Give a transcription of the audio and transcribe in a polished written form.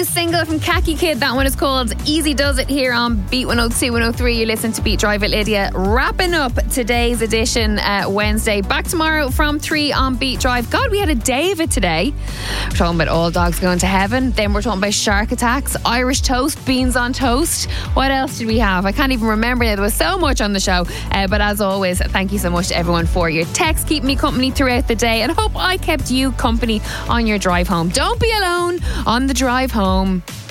new single from Khaki Kid. That one is called Easy Does It here on Beat 102, 103. You listen to Beat Drive with Lydia. Wrapping up today's edition Wednesday. Back tomorrow from 3 on Beat Drive. God, we had a day of it today. We're talking about all dogs going to heaven. Then we're talking about shark attacks, Irish toast, beans on toast. What else did we have? I can't even remember now. There was so much on the show. But as always, thank you so much to everyone for your texts. Keep me company throughout the day, and hope I kept you company on your drive home. Don't be alone on the drive home.